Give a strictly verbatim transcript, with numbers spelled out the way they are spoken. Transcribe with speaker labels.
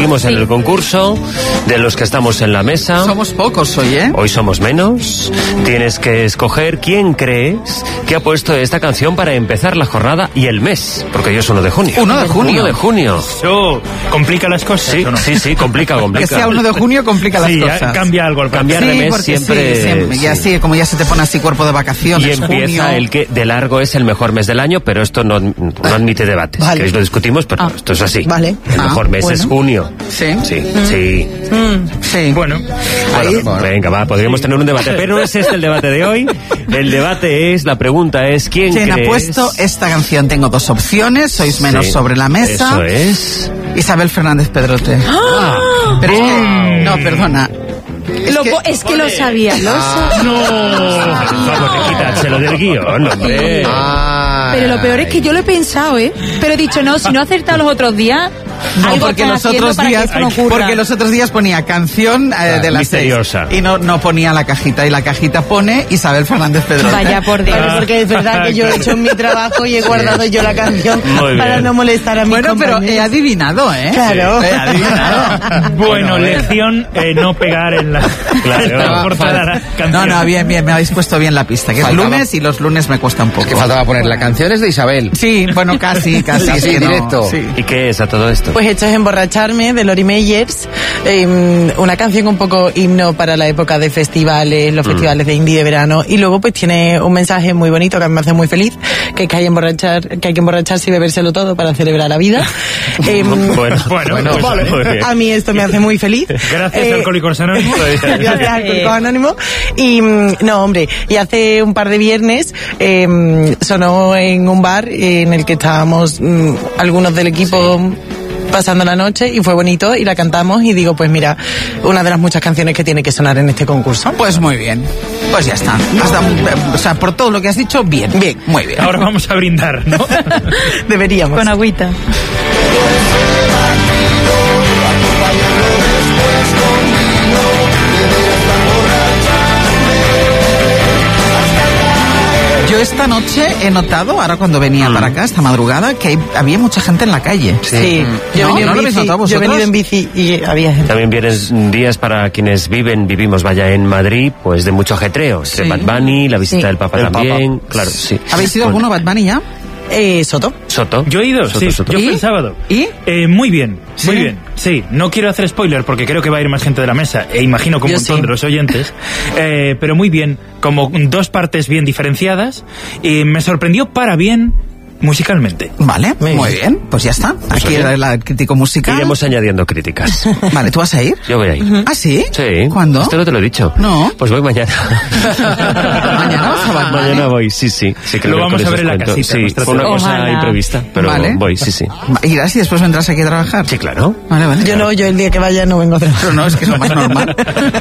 Speaker 1: seguimos en el concurso de los que estamos en la mesa.
Speaker 2: Somos pocos hoy, ¿eh?
Speaker 1: Hoy somos menos. Tienes que escoger quién crees que ha puesto esta canción para empezar la jornada y el mes, porque hoy es uno de junio.
Speaker 2: uno de junio.
Speaker 1: uno de junio.
Speaker 3: Eso complica las cosas,
Speaker 1: Sí,
Speaker 3: ¿o no?
Speaker 1: sí, sí, complica, complica.
Speaker 2: Que sea uno de junio complica
Speaker 3: Sí,
Speaker 2: las cosas.
Speaker 3: cambia algo al
Speaker 1: Cambiar
Speaker 2: Sí,
Speaker 1: de mes
Speaker 2: porque
Speaker 1: siempre...
Speaker 2: sí, siempre. Y así, como ya se te pone así cuerpo de vacaciones,
Speaker 1: Y empieza
Speaker 2: junio.
Speaker 1: el que de largo es el mejor mes del año, pero esto no, no admite debates.
Speaker 4: Vale.
Speaker 1: Queréis lo discutimos, pero
Speaker 4: Ah,
Speaker 1: esto es así.
Speaker 4: vale.
Speaker 1: El
Speaker 2: Ah,
Speaker 1: mejor mes
Speaker 2: bueno.
Speaker 1: es junio.
Speaker 2: Sí.
Speaker 1: Sí, sí.
Speaker 2: Sí.
Speaker 3: Bueno,
Speaker 1: Bueno, venga, va, podríamos tener un debate, pero no es este el debate de hoy. El debate es, la pregunta es, ¿quién,
Speaker 2: ¿Quién
Speaker 1: crees?
Speaker 2: ha puesto esta canción? Tengo dos opciones, sois menos
Speaker 1: Sí,
Speaker 2: sobre la mesa.
Speaker 1: Eso es.
Speaker 2: Isabel Fernández Pedrote.
Speaker 1: Ah,
Speaker 2: Pero es que, no, perdona.
Speaker 4: Lo po- es que lo sabía, lo sabía.
Speaker 3: no.
Speaker 1: Vamos, quitárselo del guión, hombre.
Speaker 4: Pero lo peor es que yo lo he pensado, ¿eh? Pero he dicho, no, si no he acertado los otros días,
Speaker 2: No,
Speaker 4: algo
Speaker 2: porque
Speaker 4: estás
Speaker 2: los
Speaker 4: haciendo
Speaker 2: otros
Speaker 4: para
Speaker 2: días,
Speaker 4: que esto no ocurra.
Speaker 2: porque los otros días ponía canción eh, de las
Speaker 1: misteriosa.
Speaker 2: seis y no, no ponía la cajita, y la cajita pone Isabel Fernández Pedrote.
Speaker 4: Vaya por Dios.
Speaker 3: Ah.
Speaker 4: Porque es verdad que yo he hecho mi trabajo y he guardado yo la canción
Speaker 1: Muy bien.
Speaker 4: para no molestar a mi
Speaker 2: Bueno, pero he adivinado, ¿eh?
Speaker 4: Claro.
Speaker 2: He adivinado.
Speaker 3: Bueno, lección, eh, no pegar en la,
Speaker 1: Claro.
Speaker 3: en la portada de la canción.
Speaker 2: No, no, bien, bien, me habéis puesto bien la pista, que es
Speaker 5: Faltaba-
Speaker 2: lunes y los lunes me cuesta un poco.
Speaker 5: Que faltaba poner la canción es de Isabel.
Speaker 2: Sí, bueno, casi, casi.
Speaker 5: Sí,
Speaker 2: es
Speaker 5: sí,
Speaker 2: que no,
Speaker 5: directo.
Speaker 2: sí.
Speaker 1: ¿Y qué es a todo esto?
Speaker 6: Pues esto es Emborracharme, de Lori Meyers, eh, una canción un poco himno para la época de festivales, los festivales de indie de verano, y luego pues tiene un mensaje muy bonito que a mí me hace muy feliz, que es que hay, emborrachar, que hay que emborracharse y bebérselo todo para celebrar la vida. Eh,
Speaker 1: Bueno,
Speaker 3: Bueno,
Speaker 1: bueno,
Speaker 3: pues,
Speaker 1: vale. Muy bien.
Speaker 6: a mí esto me hace muy feliz.
Speaker 3: Gracias,
Speaker 6: Eh,
Speaker 3: Alcohólicos Anónimos.
Speaker 6: Gracias, Alcohólicos Anónimos. Y, mm, no, hombre, y hace un par de viernes eh, sonó en un bar en el que estábamos mm, algunos del equipo pasando la noche y fue bonito y la cantamos y digo, pues mira, una de las muchas canciones que tiene que sonar en este concurso.
Speaker 2: Pues muy bien. Pues ya está. Hasta, o sea, por todo lo que has dicho, bien. Bien, muy bien.
Speaker 3: Ahora vamos a brindar, ¿no?
Speaker 6: Deberíamos.
Speaker 4: Con agüita.
Speaker 2: Yo esta noche he notado, ahora cuando venía para acá, esta madrugada, que hay- había mucha gente en la calle.
Speaker 6: Sí, yo, he
Speaker 2: ¿No?
Speaker 6: venido
Speaker 2: ¿No lo
Speaker 6: en
Speaker 2: habéis
Speaker 6: bici,
Speaker 2: notado
Speaker 6: yo he venido
Speaker 2: vosotros?
Speaker 6: en bici y había gente.
Speaker 1: También vienen días para quienes viven, vivimos, vaya, en Madrid, pues de mucho ajetreo. Entre
Speaker 2: Sí.
Speaker 1: Bad Bunny, la visita
Speaker 6: Sí.
Speaker 1: del Papa
Speaker 5: El
Speaker 1: también. Claro, sí.
Speaker 2: ¿Habéis ido
Speaker 1: Bueno,
Speaker 2: alguno Bad Bunny ya?
Speaker 6: Eh, Soto.
Speaker 1: Soto.
Speaker 3: Yo he ido,
Speaker 1: Soto,
Speaker 3: sí.
Speaker 1: Soto.
Speaker 3: Yo fui
Speaker 2: ¿Y?
Speaker 3: el sábado.
Speaker 2: ¿Y?
Speaker 3: Eh, muy bien,
Speaker 2: ¿Sí?
Speaker 3: muy bien. Sí, no quiero hacer spoiler porque creo que va a ir más gente de la mesa e imagino que un
Speaker 6: Yo
Speaker 3: montón
Speaker 6: sí.
Speaker 3: de los oyentes. Eh, pero muy bien, como dos partes bien diferenciadas y me sorprendió para bien musicalmente.
Speaker 2: Vale, muy
Speaker 6: Muy
Speaker 2: bien.
Speaker 6: bien.
Speaker 2: Pues ya está. Aquí
Speaker 1: oye,
Speaker 2: era el crítico musical.
Speaker 1: Iremos añadiendo críticas.
Speaker 2: Vale, ¿tú vas a ir?
Speaker 1: Yo voy a ir.
Speaker 2: ¿Ah, sí?
Speaker 1: Sí.
Speaker 2: ¿Cuándo?
Speaker 1: Esto no te lo he dicho.
Speaker 2: No.
Speaker 1: Pues voy mañana.
Speaker 2: ¿Mañana vas a Bad Bunny?
Speaker 1: Mañana voy, sí, sí. sí que
Speaker 3: Lo
Speaker 1: el
Speaker 3: vamos a
Speaker 1: miércoles
Speaker 3: ver en la
Speaker 1: os cuento.
Speaker 3: casita,
Speaker 1: Sí,
Speaker 3: nuestra
Speaker 1: fue una
Speaker 3: ciudad.
Speaker 1: cosa
Speaker 4: Ojalá.
Speaker 1: imprevista, pero
Speaker 2: Vale.
Speaker 1: voy, sí, sí.
Speaker 2: ¿Irás y después vendrás aquí a trabajar?
Speaker 1: Sí, claro.
Speaker 2: Vale, vale.
Speaker 6: Yo no, yo el día que vaya no vengo a trabajar.
Speaker 2: Pero no, es que es lo más normal.